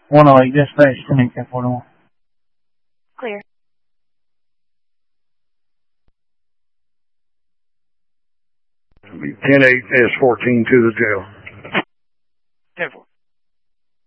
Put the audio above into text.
108, dispatch to Nick 41. Clear. 10-8, S14 to the jail. 10-4.